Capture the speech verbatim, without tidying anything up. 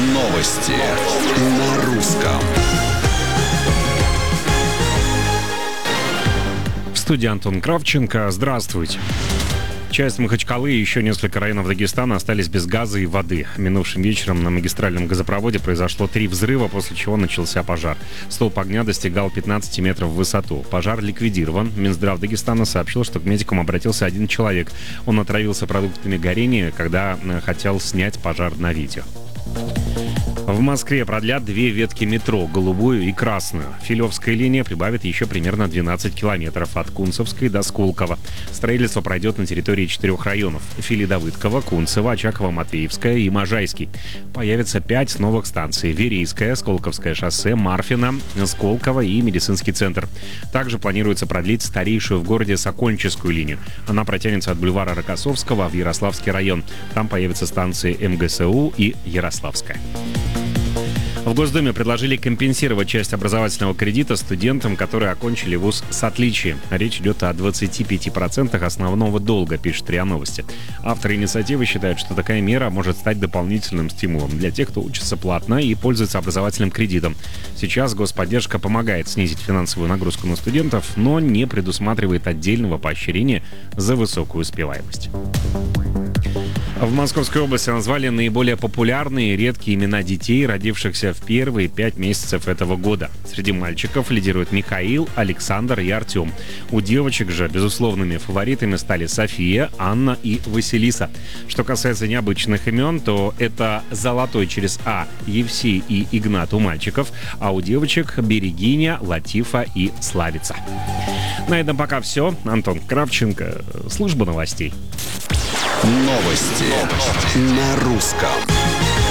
Новости на русском. В студии Антон Кравченко. Здравствуйте. Часть Махачкалы и еще несколько районов Дагестана остались без газа и воды. Минувшим вечером на магистральном газопроводе произошло три взрыва, после чего начался пожар. Столб огня достигал пятнадцати метров в высоту. Пожар ликвидирован. Минздрав Дагестана сообщил, что к медикам обратился один человек. Он отравился продуктами горения, когда хотел снять пожар на видео. В Москве продлят две ветки метро, голубую и красную. Филевская линия прибавит еще примерно двенадцать километров от Кунцевской до Сколково. Строительство пройдет на территории четырех районов: Фили-Давыдково, Кунцево, Очаково-Матвеевская и Можайский. Появится пять новых станций: Верейское, Сколковское шоссе, Марфино, Сколково и медицинский центр. Также планируется продлить старейшую в городе Сокольническую линию. Она протянется от бульвара Рокоссовского в Ярославский район. Там появятся станции эм гэ эс у и Ярославская. В Госдуме предложили компенсировать часть образовательного кредита студентам, которые окончили вуз с отличием. Речь идет о двадцати пяти процентах основного долга, пишет РИА Новости. Авторы инициативы считают, что такая мера может стать дополнительным стимулом для тех, кто учится платно и пользуется образовательным кредитом. Сейчас господдержка помогает снизить финансовую нагрузку на студентов, но не предусматривает отдельного поощрения за высокую успеваемость. В Московской области назвали наиболее популярные и редкие имена детей, родившихся в первые пять месяцев этого года. Среди мальчиков лидируют Михаил, Александр и Артем. У девочек же безусловными фаворитами стали София, Анна и Василиса. Что касается необычных имен, то это Золотой через А, Евсей и Игнат у мальчиков, а у девочек Берегиня, Латифа и Славица. На этом пока все. Антон Кравченко, служба новостей. Новости на русском.